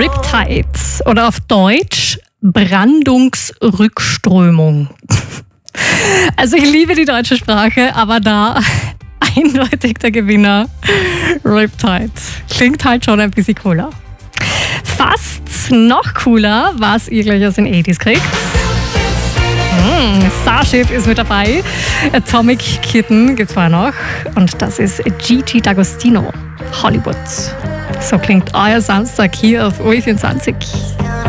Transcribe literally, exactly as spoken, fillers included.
Riptide oder auf Deutsch Brandungsrückströmung. Also ich liebe die deutsche Sprache, aber da eindeutig der Gewinner Riptide. Klingt halt schon ein bisschen cooler. Fast noch cooler, was ihr gleich aus den achtziger kriegt. Mm, Starship ist mit dabei. Atomic Kitten gibt's vorher noch. Und das ist Gigi D'Agostino, Hollywood. So klingt euer Samstag hier auf U vierundzwanzig.